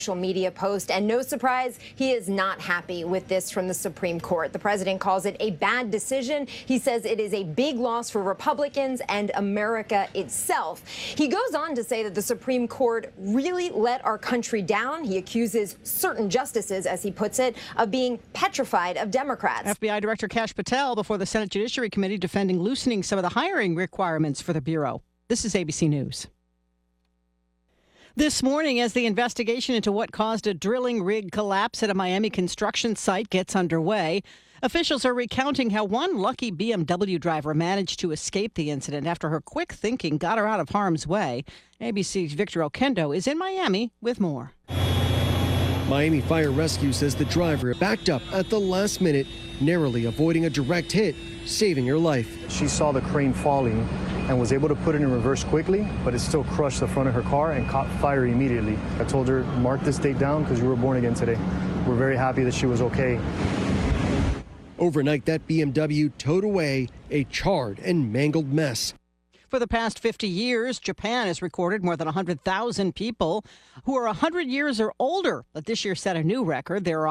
social media post. And no surprise, he is not happy with this from the Supreme Court. The president calls it a bad decision. He says it is a big loss for Republicans and America itself. He goes on to say that the Supreme Court really let our country down. He accuses certain justices, as he puts it, of being petrified of Democrats. FBI Director Kash Patel before the Senate Judiciary Committee defending loosening some of the hiring requirements for the Bureau. This is ABC News. This morning, as the investigation into what caused a drilling rig collapse at a Miami construction site gets underway, officials are recounting how one lucky BMW driver managed to escape the incident after her quick thinking got her out of harm's way. ABC's Victor Oquendo is in Miami with more. Miami Fire Rescue says the driver backed up at the last minute, narrowly avoiding a direct hit, saving her life. She saw the crane falling and was able to put it in reverse quickly, but it still crushed the front of her car and caught fire immediately. I told her, mark this date down because you were born again today. We're very happy that she was okay. Overnight, that BMW towed away, a charred and mangled mess. For the past 50 years, Japan has recorded more than 100,000 people who are 100 years or older. But this year set a new record. There are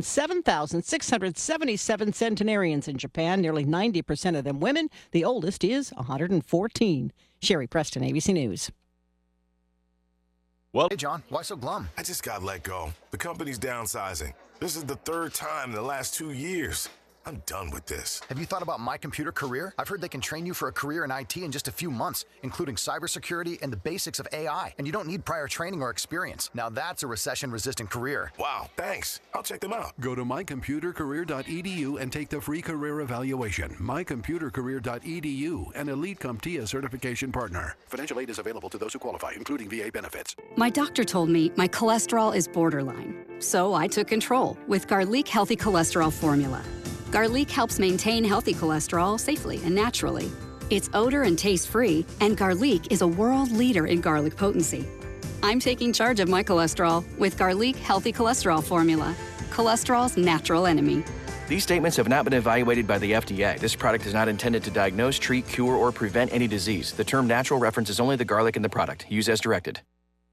107,677 centenarians in Japan, nearly 90% of them women. The oldest is 114. Sherry Preston, ABC News. Well, hey, John, why so glum? I just got let go. The company's downsizing. This is the third time in the last 2 years. I'm done with this. Have you thought about My Computer Career? I've heard they can train you for a career in IT in just a few months, including cybersecurity and the basics of AI. And you don't need prior training or experience. Now that's a recession-resistant career. Wow, thanks. I'll check them out. Go to mycomputercareer.edu and take the free career evaluation. mycomputercareer.edu, an Elite CompTIA certification partner. Financial aid is available to those who qualify, including VA benefits. My doctor told me my cholesterol is borderline. So I took control with Garlic Healthy Cholesterol Formula. Garlic helps maintain healthy cholesterol safely and naturally. It's odor and taste-free, and Garlic is a world leader in garlic potency. I'm taking charge of my cholesterol with Garlic Healthy Cholesterol Formula, cholesterol's natural enemy. These statements have not been evaluated by the FDA. This product is not intended to diagnose, treat, cure, or prevent any disease. The term natural references only the garlic in the product. Use as directed.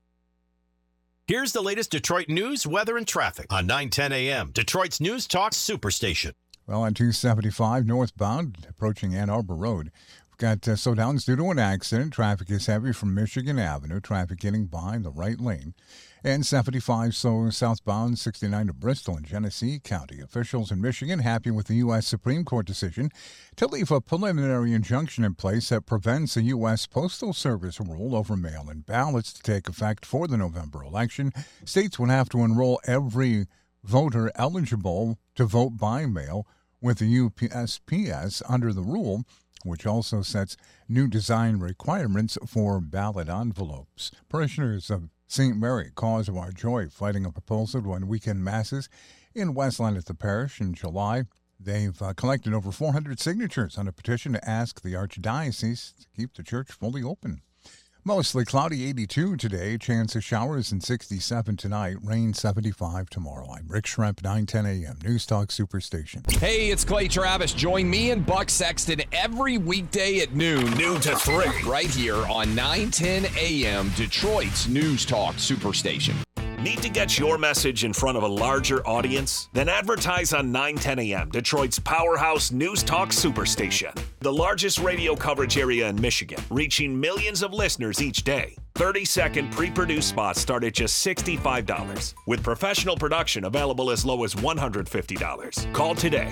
Here's the latest Detroit news, weather, and traffic on 9:10 a.m. Detroit's News Talk Superstation. Well, on 275 northbound, approaching Ann Arbor Road, we've got slowdowns due to an accident. Traffic is heavy from Michigan Avenue. Traffic getting by the right lane. And 75 so southbound, 69 to Bristol in Genesee County. Officials in Michigan happy with the U.S. Supreme Court decision to leave a preliminary injunction in place that prevents a U.S. Postal Service rule over mail-in ballots to take effect for the November election. States would have to enroll every voter eligible to vote by mail with the USPS under the rule, which also sets new design requirements for ballot envelopes. Parishioners of St. Mary, Cause of Our Joy, fighting a proposal to end weekend masses in Westland at the parish in July. They've collected over 400 signatures on a petition to ask the Archdiocese to keep the church fully open. Mostly cloudy, 82 today. Chance of showers and 67 tonight. Rain 75 tomorrow. I'm Rick Schremp, 9:10 a.m. News Talk Superstation. Hey, it's Clay Travis. Join me and Buck Sexton every weekday at noon to 3, right here on 9:10 a.m. Detroit's News Talk Superstation. Need to get your message in front of a larger audience? Then advertise on 9:10 a.m., Detroit's powerhouse News Talk Superstation. The largest radio coverage area in Michigan, reaching millions of listeners each day. 30-second pre-produced spots start at just $65, with professional production available as low as $150. Call today,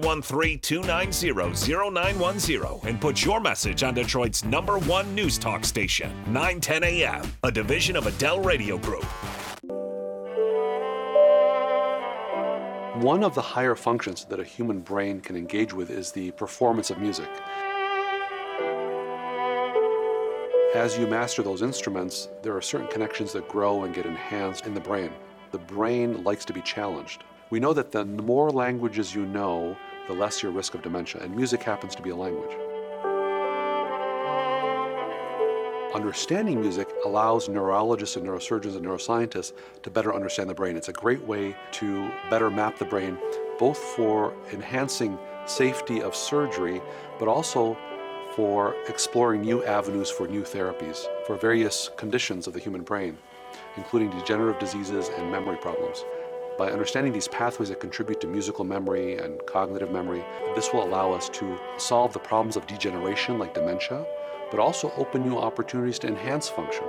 313-290-0910, and put your message on Detroit's #1 News Talk station, 9:10 a.m., a division of Adele Radio Group. One of the higher functions that a human brain can engage with is the performance of music. As you master those instruments, there are certain connections that grow and get enhanced in the brain. The brain likes to be challenged. We know that the more languages you know, the less your risk of dementia, and music happens to be a language. Understanding music allows neurologists and neurosurgeons and neuroscientists to better understand the brain. It's a great way to better map the brain, both for enhancing safety of surgery, but also for exploring new avenues for new therapies for various conditions of the human brain. including degenerative diseases and memory problems. By understanding these pathways that contribute to musical memory and cognitive memory, this will allow us to solve the problems of degeneration like dementia, but also open new opportunities to enhance function.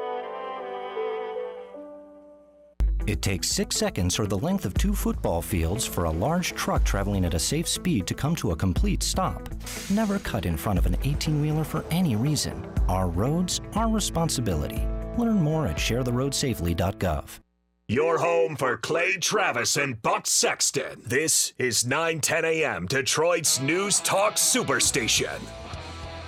It takes 6 seconds or the length of 2 football fields for a large truck traveling at a safe speed to come to a complete stop. Never cut in front of an 18-wheeler for any reason. Our roads, our responsibility. Learn more at sharetheroadsafely.gov. Your home for Clay Travis and Buck Sexton. This is 910 a.m. Detroit's News Talk Superstation.